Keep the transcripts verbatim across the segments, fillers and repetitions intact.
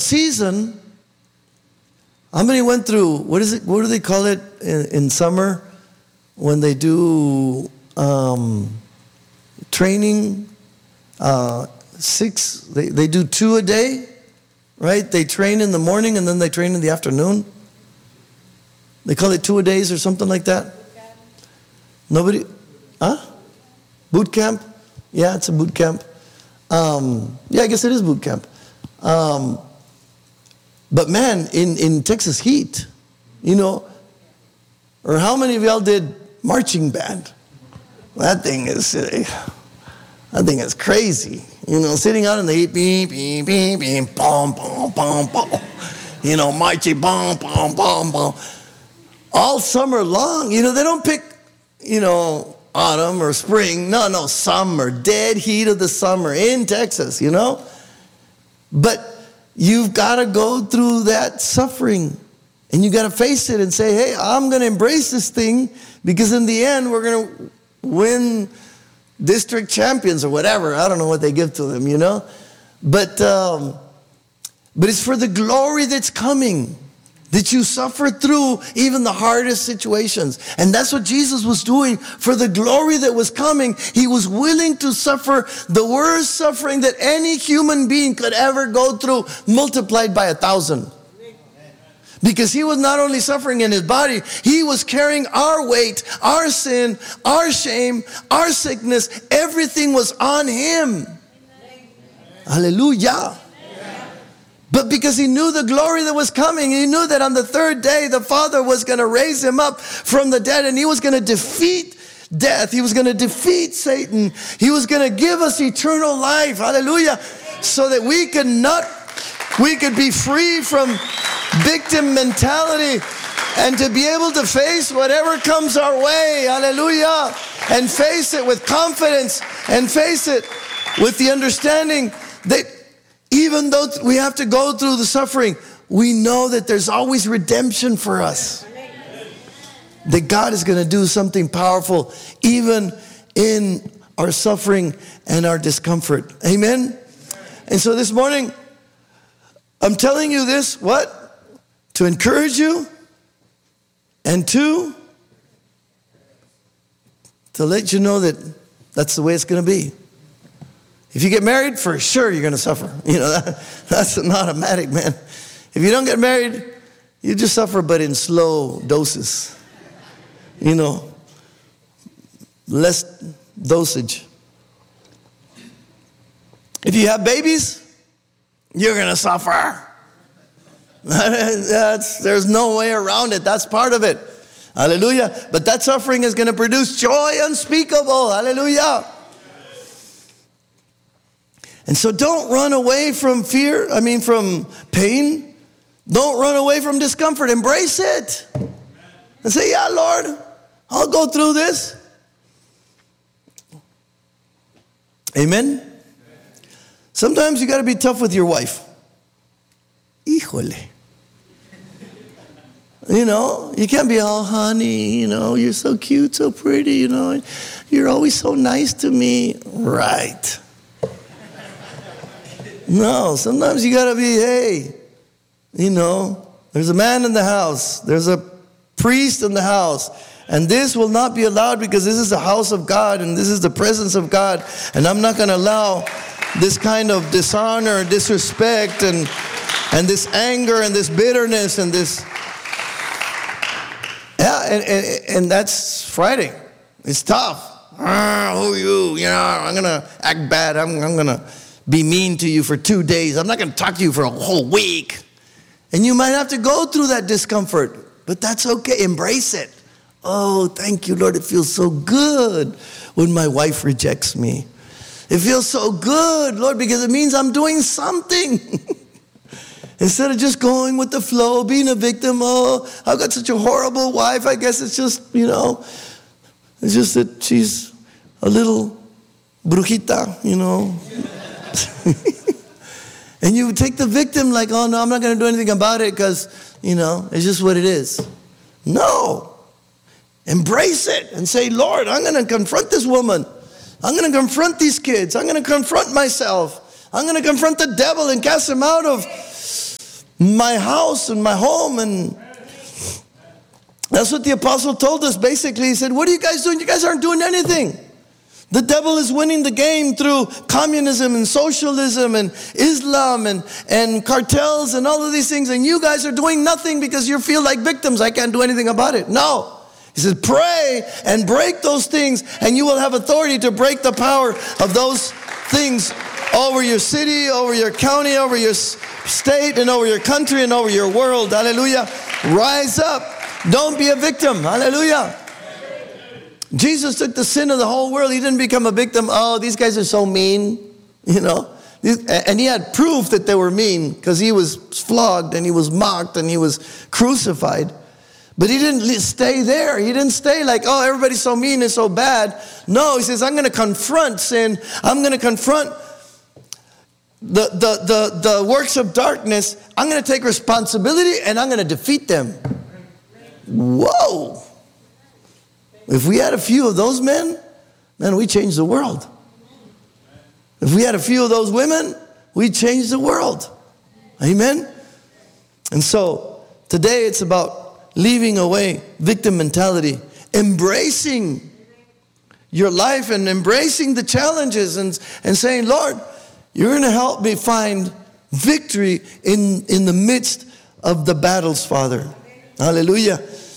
season. How many went through, what is it, what do they call it in, in summer when they do um, training? Uh, six, they, they do two a day, right? They train in the morning and then they train in the afternoon. They call it two a days or something like that. Nobody, huh? Boot camp? Yeah, it's a boot camp. Um, yeah, I guess it is boot camp. Um, but man, in, in Texas heat, you know, or how many of y'all did marching band? That thing is, that thing is crazy. You know, sitting out in the heat, beep, beep, beep, beep, boom, boom, boom, boom. You know, marching, boom, boom, boom, boom. All summer long, you know, they don't pick, you know, autumn or spring. No, no, summer, dead heat of the summer in Texas, you know. But you've got to go through that suffering. And you got to face it and say, hey, I'm going to embrace this thing because in the end, we're going to win district champions or whatever. I don't know what they give to them, you know. But, um, but it's for the glory that's coming. That you suffer through even the hardest situations. And that's what Jesus was doing for the glory that was coming. He was willing to suffer the worst suffering that any human being could ever go through, multiplied by a thousand. Because he was not only suffering in his body, he was carrying our weight, our sin, our shame, our sickness. Everything was on him. Hallelujah. But because he knew the glory that was coming, he knew that on the third day, the Father was going to raise him up from the dead and he was going to defeat death. He was going to defeat Satan. He was going to give us eternal life. Hallelujah. So that we could not, we could be free from victim mentality and to be able to face whatever comes our way. Hallelujah. And face it with confidence and face it with the understanding that even though we have to go through the suffering, we know that there's always redemption for us. That God is going to do something powerful even in our suffering and our discomfort. Amen? And so this morning, I'm telling you this, what? To encourage you and to, to let you know that that's the way it's going to be. If you get married, for sure you're going to suffer. You know, that, that's an automatic, man. If you don't get married, you just suffer, but in slow doses. You know, less dosage. If you have babies, you're going to suffer. That's, there's no way around it. That's part of it. Hallelujah. But that suffering is going to produce joy unspeakable. Hallelujah. And so don't run away from fear, I mean from pain. Don't run away from discomfort. Embrace it. And say, yeah, Lord, I'll go through this. Amen? Sometimes you got to be tough with your wife. Híjole. You know, you can't be all, honey, you know, you're so cute, so pretty, you know. You're always so nice to me. Right. No, sometimes you got to be, hey, you know, there's a man in the house. There's a priest in the house. And this will not be allowed because this is the house of God and this is the presence of God. And I'm not going to allow this kind of dishonor and disrespect and, and this anger and this bitterness and this. Yeah, and, and, and that's Friday. It's tough. Ah, who are you? You know, I'm going to act bad. I'm, I'm going to be mean to you for two days. I'm not going to talk to you for a whole week. And you might have to go through that discomfort, but that's okay. Embrace it. Oh, thank you, Lord. It feels so good when my wife rejects me. It feels so good, Lord, because it means I'm doing something. Instead of just going with the flow, being a victim. Oh, I've got such a horrible wife. I guess it's just, you know, it's just that she's a little brujita, you know. And you take the victim like, oh, no, I'm not going to do anything about it because, you know, it's just what it is. No. Embrace it and say, Lord, I'm going to confront this woman. I'm going to confront these kids. I'm going to confront myself. I'm going to confront the devil and cast him out of my house and my home. And that's what the apostle told us. Basically, he said, what are you guys doing? You guys aren't doing anything. The devil is winning the game through communism and socialism and Islam and, and cartels and all of these things. And you guys are doing nothing because you feel like victims. I can't do anything about it. No. He said, pray and break those things, and you will have authority to break the power of those things over your city, over your county, over your state, and over your country, and over your world. Hallelujah. Rise up. Don't be a victim. Hallelujah. Jesus took the sin of the whole world. He didn't become a victim. Oh, these guys are so mean, you know. And he had proof that they were mean because he was flogged and he was mocked and he was crucified. But he didn't stay there. He didn't stay like, oh, everybody's so mean and so bad. No, he says, I'm going to confront sin. I'm going to confront the, the, the, the works of darkness. I'm going to take responsibility and I'm going to defeat them. Whoa. If we had a few of those men, man, we changed the world. If we had a few of those women, we changed the world. Amen? And so today it's about leaving away victim mentality, embracing your life and embracing the challenges and, and saying, Lord, you're going to help me find victory in, in the midst of the battles, Father. Hallelujah.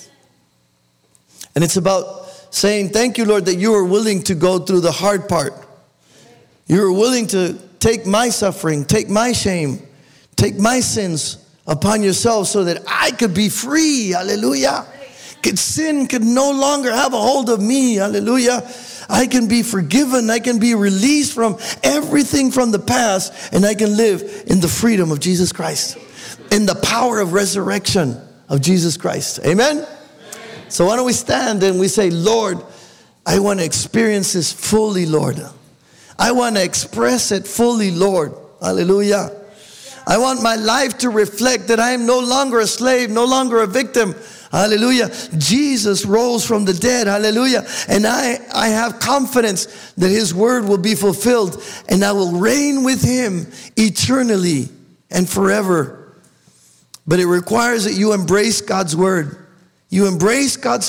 And it's about saying, thank you, Lord, that you are willing to go through the hard part. You are willing to take my suffering, take my shame, take my sins upon yourself so that I could be free. Hallelujah. Could sin could no longer have a hold of me. Hallelujah. I can be forgiven. I can be released from everything from the past, and I can live in the freedom of Jesus Christ, in the power of resurrection of Jesus Christ. Amen? Amen. So why don't we stand and we say, Lord, I want to experience this fully, Lord. I want to express it fully, Lord. Hallelujah. I want my life to reflect that I am no longer a slave, no longer a victim. Hallelujah. Jesus rose from the dead. Hallelujah. And I, I have confidence that his word will be fulfilled, and I will reign with him eternally and forever. But it requires that you embrace God's word. You embrace God's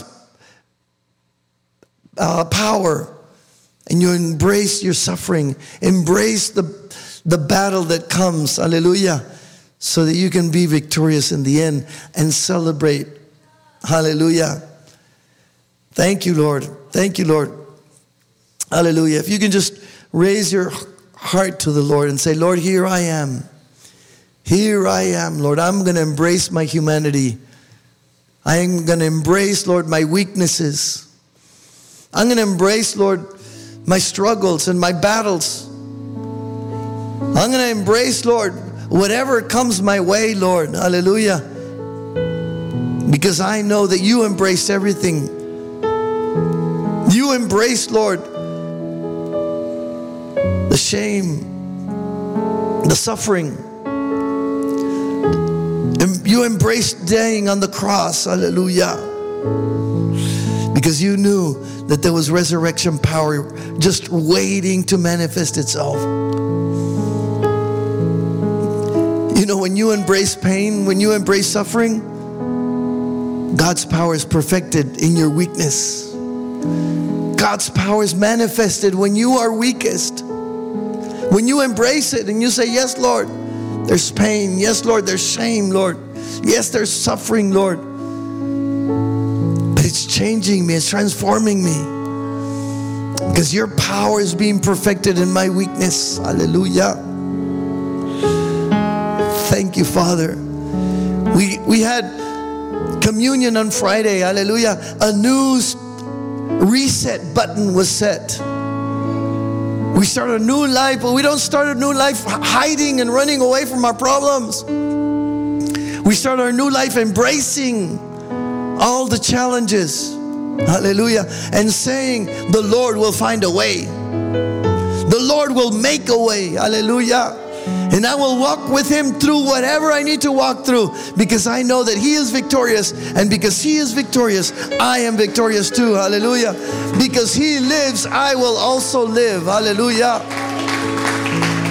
uh, power, and you embrace your suffering. Embrace the The battle that comes, hallelujah, so that you can be victorious in the end and celebrate, hallelujah. Thank you, Lord. Thank you, Lord. Hallelujah. If you can just raise your heart to the Lord and say, Lord, here I am. Here I am, Lord. I'm going to embrace my humanity. I am going to embrace, Lord, my weaknesses. I'm going to embrace, Lord, my struggles and my battles. I'm going to embrace, Lord, whatever comes my way, Lord. Hallelujah. Because I know that you embraced everything. You embraced, Lord, the shame, the suffering. You embraced dying on the cross. Hallelujah. Because you knew that there was resurrection power just waiting to manifest itself. You know, when you embrace pain, when you embrace suffering, God's power is perfected in your weakness. God's power is manifested when you are weakest. When you embrace it and you say, yes, Lord, there's pain. Yes, Lord, there's shame, Lord. Yes, there's suffering, Lord. But it's changing me. It's transforming me. Because your power is being perfected in my weakness. Hallelujah. Thank you, Father. We we had communion on Friday. Hallelujah. A new reset button was set. We start a new life, but we don't start a new life hiding and running away from our problems. We start our new life embracing all the challenges. Hallelujah. And saying, the Lord will find a way. The Lord will make a way. Hallelujah. And I will walk with him through whatever I need to walk through, because I know that he is victorious. And because he is victorious, I am victorious too. Hallelujah. Because he lives, I will also live. Hallelujah.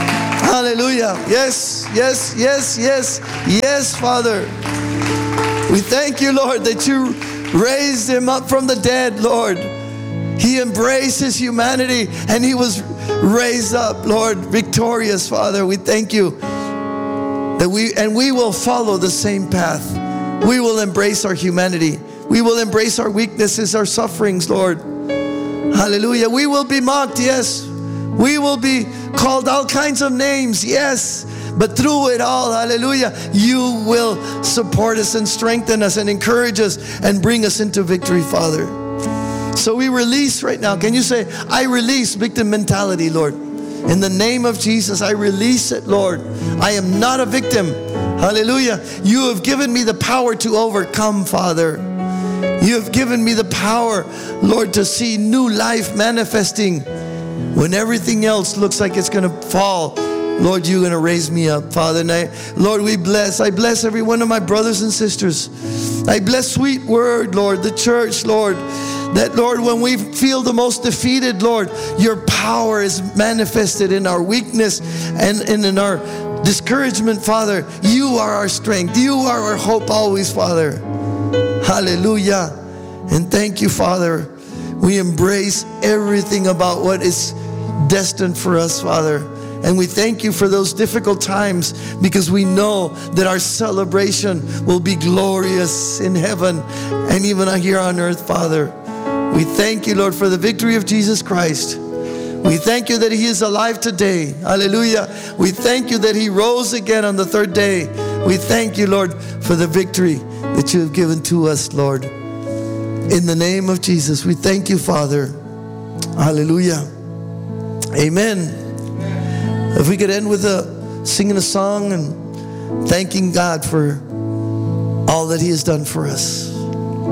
Hallelujah. Yes, yes, yes, yes, yes, Father. We thank you, Lord, that you raised him up from the dead, Lord. He embraced his humanity and he was raised up, Lord, victorious, Father. We thank you that we, and we will follow the same path. We will embrace our humanity. We will embrace our weaknesses, our sufferings, Lord. Hallelujah. We will be mocked, yes. We will be called all kinds of names, yes. But through it all, hallelujah, you will support us and strengthen us and encourage us and bring us into victory, Father. So we release right now. Can you say, I release victim mentality, Lord? In the name of Jesus, I release it, Lord. I am not a victim. Hallelujah. You have given me the power to overcome, Father. You have given me the power, Lord, to see new life manifesting when everything else looks like it's going to fall. Lord, you're going to raise me up, Father. And I, Lord, we bless. I bless every one of my brothers and sisters. I bless Sweet Word, Lord, the church, Lord. That, Lord, when we feel the most defeated, Lord, your power is manifested in our weakness and, and in our discouragement, Father. You are our strength. You are our hope always, Father. Hallelujah. And thank you, Father. We embrace everything about what is destined for us, Father. And we thank you for those difficult times because we know that our celebration will be glorious in heaven and even here on earth, Father. We thank you, Lord, for the victory of Jesus Christ. We thank you that he is alive today. Hallelujah. We thank you that he rose again on the third day. We thank you, Lord, for the victory that you have given to us, Lord. In the name of Jesus, we thank you, Father. Hallelujah. Amen. If we could end with a, singing a song and thanking God for all that he has done for us.